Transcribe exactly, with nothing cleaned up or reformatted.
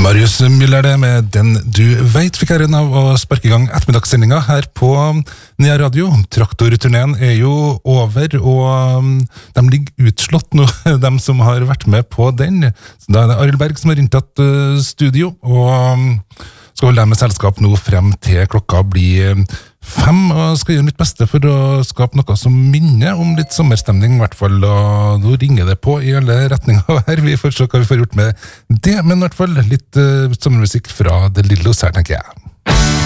Marius Müller det med Den du vet, fikk æren av å sparke i gang ettermiddagssendinga her på Nea Radio. Traktorturneen er jo over, og de ligger utslått nå, de som har vært med på den. Så da er det Arild Berg som har inntatt studio, og skal holde med selskap nå frem til klokka blir fem, og skal gjøre mitt beste for å skape noe som minner om litt sommerstemning, i hvert fall, og nå ringer det på i alle retninger her. Vi får se hva vi får gjort med det, men i hvert fall litt uh, sommermusikk fra The Lillos her, tenker jeg.